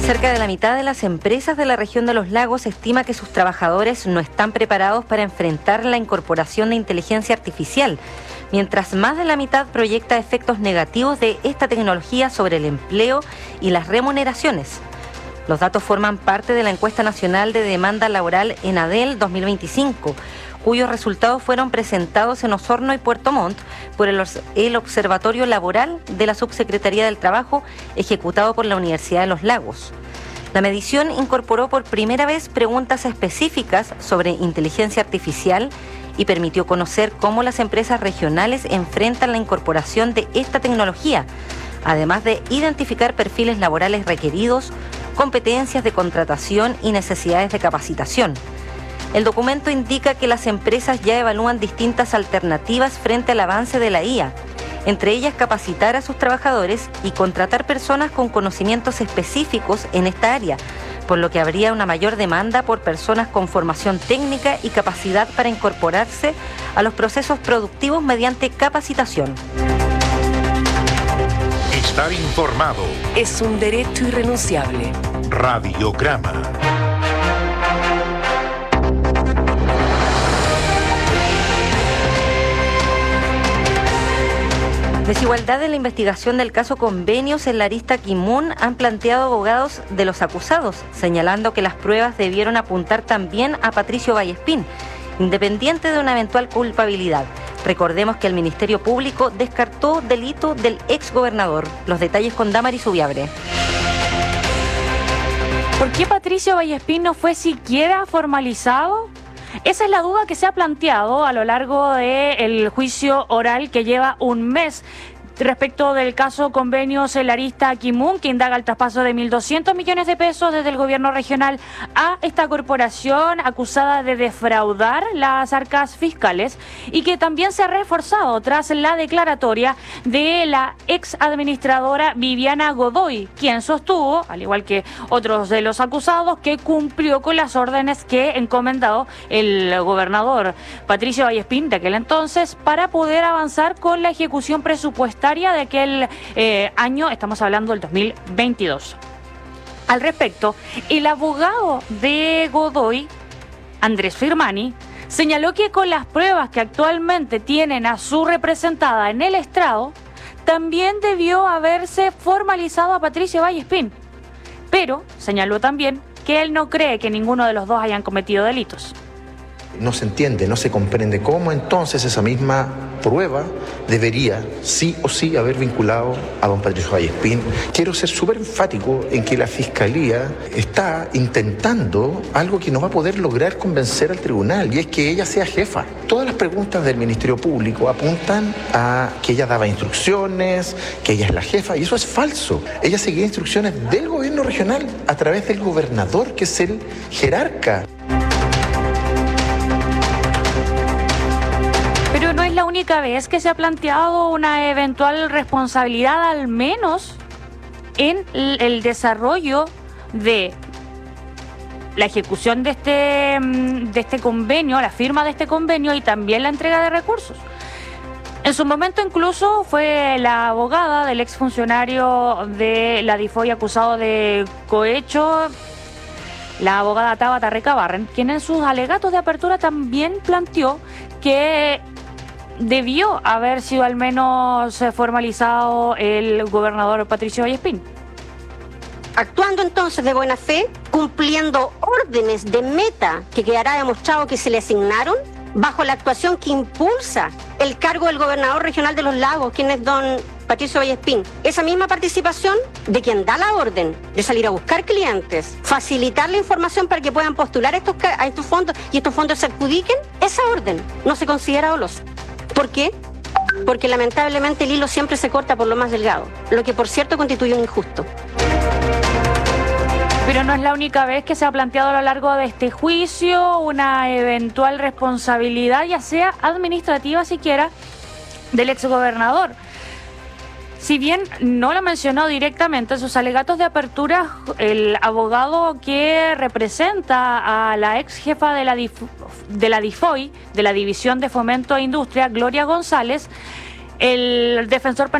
Cerca de la mitad de las empresas de la región de los lagos estima que sus trabajadores no están preparados para enfrentar la incorporación de inteligencia artificial, mientras más de la mitad proyecta efectos negativos de esta tecnología sobre el empleo y las remuneraciones. Los datos forman parte de la encuesta nacional de demanda laboral ENADEL 2025, cuyos resultados fueron presentados en Osorno y Puerto Montt por el Observatorio Laboral de la Subsecretaría del Trabajo, ejecutado por la Universidad de los Lagos. La medición incorporó por primera vez preguntas específicas sobre inteligencia artificial y permitió conocer cómo las empresas regionales enfrentan la incorporación de esta tecnología, además de identificar perfiles laborales requeridos, competencias de contratación y necesidades de capacitación. El documento indica que las empresas ya evalúan distintas alternativas frente al avance de la IA, entre ellas capacitar a sus trabajadores y contratar personas con conocimientos específicos en esta área, por lo que habría una mayor demanda por personas con formación técnica y capacidad para incorporarse a los procesos productivos mediante capacitación. Estar informado es un derecho irrenunciable. Radiograma. Desigualdad en la investigación del caso Convenios en la arista Kimun han planteado abogados de los acusados, señalando que las pruebas debieron apuntar también a Patricio Vallespín, independiente de una eventual culpabilidad. Recordemos que el Ministerio Público descartó delito del exgobernador. Los detalles con Damaris Ubiabre. ¿Por qué Patricio Vallespín no fue siquiera formalizado? Esa es la duda que se ha planteado a lo largo del juicio oral que lleva un mes respecto del caso Convenios en la arista Kimun, que indaga el traspaso de 1.200 millones de pesos desde el gobierno regional a esta corporación acusada de defraudar las arcas fiscales y que también se ha reforzado tras la declaratoria de la ex administradora Viviana Godoy, quien sostuvo, al igual que otros de los acusados, que cumplió con las órdenes que encomendado el gobernador Patricio Vallespín de aquel entonces para poder avanzar con la ejecución presupuestaria de aquel año, estamos hablando del 2022. Al respecto, el abogado de Godoy, Andrés Firmani, señaló que con las pruebas que actualmente tienen a su representada en el estrado, también debió haberse formalizado a Patricio Vallespín. Pero señaló también que él no cree que ninguno de los dos hayan cometido delitos. No se entiende, no se comprende cómo entonces esa misma prueba debería sí o sí haber vinculado a don Patricio Vallespín. Quiero ser súper enfático en que la Fiscalía está intentando algo que no va a poder lograr convencer al tribunal, y es que ella sea jefa. Todas las preguntas del Ministerio Público apuntan a que ella daba instrucciones, que ella es la jefa, y eso es falso. Ella seguía instrucciones del gobierno regional a través del gobernador, que es el jerarca. Pero no es la única vez que se ha planteado una eventual responsabilidad, al menos en el desarrollo de la ejecución de este convenio, la firma de este convenio y también la entrega de recursos. En su momento incluso fue la abogada del exfuncionario de la DIFOI acusado de cohecho, la abogada Tabata Recabarren, quien en sus alegatos de apertura también planteó que debió haber sido al menos formalizado el gobernador Patricio Vallespín. Actuando entonces de buena fe, cumpliendo órdenes de meta que quedará demostrado que se le asignaron, bajo la actuación que impulsa el cargo del gobernador regional de los lagos, quien es don Patricio Vallespín. Esa misma participación de quien da la orden de salir a buscar clientes, facilitar la información para que puedan postular a estos fondos y estos fondos se adjudiquen, esa orden no se considera dolosa. ¿Por qué? Porque lamentablemente el hilo siempre se corta por lo más delgado, lo que por cierto constituye un injusto. Pero no es la única vez que se ha planteado a lo largo de este juicio una eventual responsabilidad, ya sea administrativa siquiera, del exgobernador. Si bien no lo mencionó directamente en sus alegatos de apertura, el abogado que representa a la ex jefa de la DIFOI, de la División de Fomento e Industria, Gloria González, el defensor